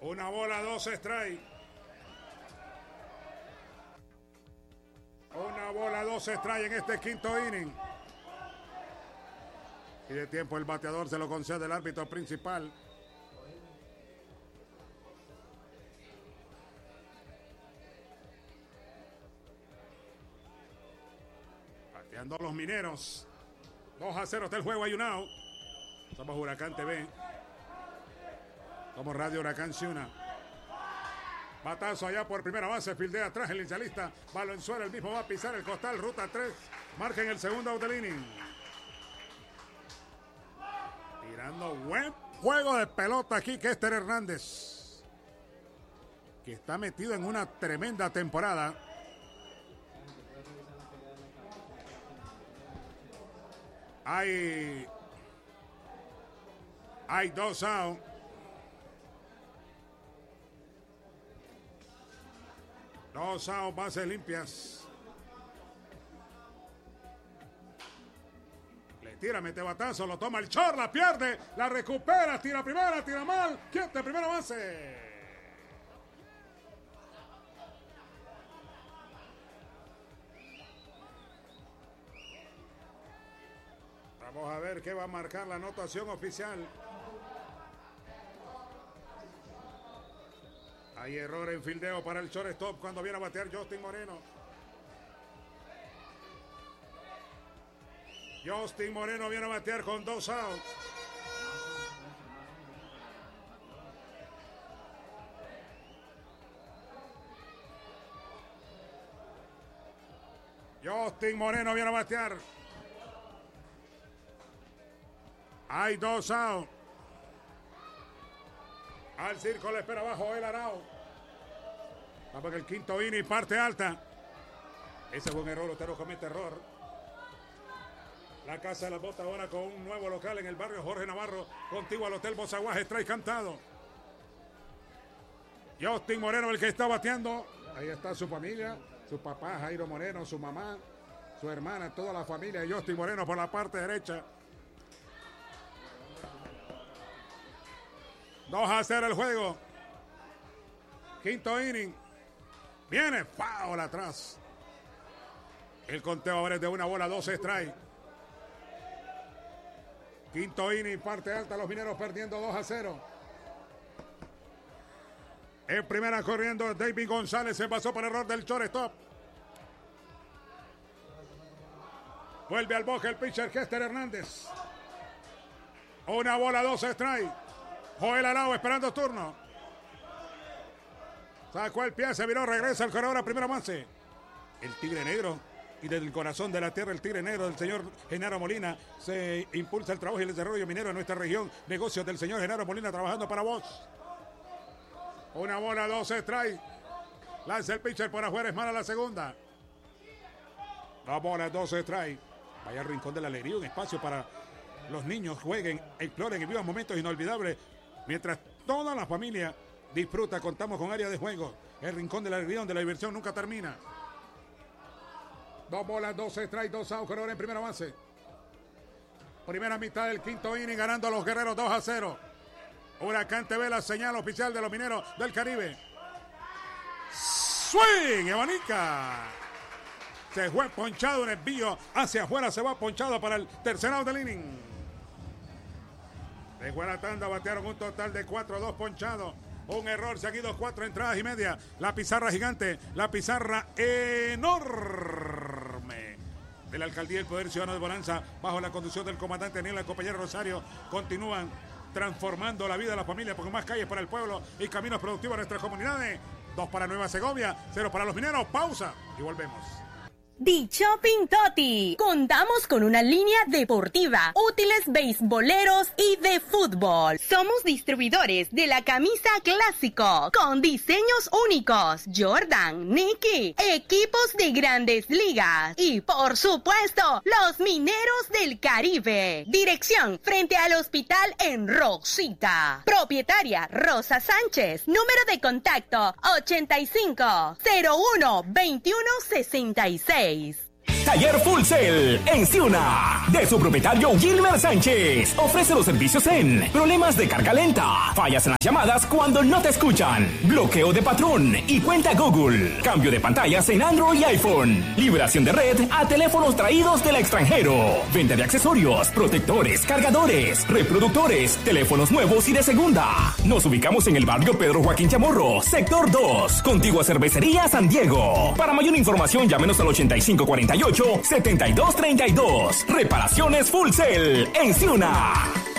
Una bola, 2 strike. Una bola, 2 strike en este quinto inning. Y de tiempo el bateador se lo concede el árbitro principal. Bateando los mineros. 2-0 está el juego, hay un out. Somos Huracán TV. Somos Radio Huracán Ciuna. Batazo allá por primera base, fildea atrás el inicialista. Valenzuela, el mismo va a pisar el costal, ruta 3. Marca en el segundo out del inning. Tirando buen juego de pelota aquí, Kester Hernández, que está metido en una tremenda temporada. Hay 2 out. Dos out, bases limpias. Le tira, mete batazo, lo toma el short, la pierde, la recupera, tira primera, tira mal, quieta, primera base. Vamos a ver qué va a marcar la anotación oficial. Hay error en fildeo para el shortstop cuando viene a batear Justin Moreno. Justin Moreno viene a batear con 2 outs. Justin Moreno viene a batear. Hay 2 outs. Al circo le espera abajo el Arao. Vamos en el quinto inning, parte alta. Ese fue un error, usted no comete error. La Casa de las Botas ahora con un nuevo local en el barrio Jorge Navarro, contiguo al Hotel Bozaguaje, trae cantado. Justin Moreno, el que está bateando. Ahí está su familia, su papá Jairo Moreno, su mamá, su hermana, toda la familia de Justin Moreno por la parte derecha. 2-0 el juego. Quinto inning. Viene foul atrás. El conteo ahora es de una bola, 2 strike. Quinto inning, parte alta, los mineros perdiendo 2-0. En primera corriendo David González, se pasó por error del shortstop. Vuelve al boje el pitcher Kester Hernández. Una bola, 2 strike. Joel Arao esperando turno. Sacó el pie, se viró, regresa el corredor a primera base. El Tigre Negro. Y desde el corazón de la tierra, el Tigre Negro del señor Genaro Molina, se impulsa el trabajo y el desarrollo minero en nuestra región. Negocios del señor Genaro Molina trabajando para vos. Una bola, 2 strike. Lanza el pitcher por afuera, es mala la segunda. 2 bolas, 2 strike. Vaya rincón de la alegría, un espacio para los niños jueguen, exploren y vivan momentos inolvidables. Mientras toda la familia disfruta, contamos con área de juego. El rincón de la alegría donde la diversión nunca termina. 2 bolas, 2 strikes, 2 outs, corredor en primera base. Primera mitad del quinto inning, ganando a los guerreros 2-0. Huracán TV, la señal oficial de los mineros del Caribe. Swing, abanica. Se fue ponchado en el envío hacia afuera, se va ponchado para el tercer out del inning. De buena tanda batearon un total de 4-2 ponchados. Un error, seguido 4 entradas y media. La pizarra gigante, la pizarra enorme de la Alcaldía del Poder Ciudadano de Bonanza, bajo la conducción del comandante Daniel, el compañero Rosario, continúan transformando la vida de la familia, con más calles para el pueblo y caminos productivos a nuestras comunidades. 2 para Nueva Segovia, 0 para los mineros. Pausa y volvemos. The Shopping Toti. Contamos con una línea deportiva, útiles beisboleros y de fútbol. Somos distribuidores de la camisa clásico con diseños únicos, Jordan, Nike, equipos de grandes ligas y por supuesto los mineros del Caribe. Dirección frente al hospital en Rosita. Propietaria Rosa Sánchez. Número de contacto 85 01 21 66. Taller Full Cell en Ciuna, de su propietario Gilmer Sánchez. Ofrece los servicios en problemas de carga lenta, fallas en las llamadas cuando no te escuchan, bloqueo de patrón y cuenta Google, cambio de pantallas en Android y iPhone, liberación de red a teléfonos traídos del extranjero, venta de accesorios, protectores, cargadores, reproductores, teléfonos nuevos y de segunda. Nos ubicamos en el barrio Pedro Joaquín Chamorro, sector 2, contigua Cervecería San Diego. Para mayor información, llámenos al 8548-7232. Reparaciones Full Cell en Ciuna.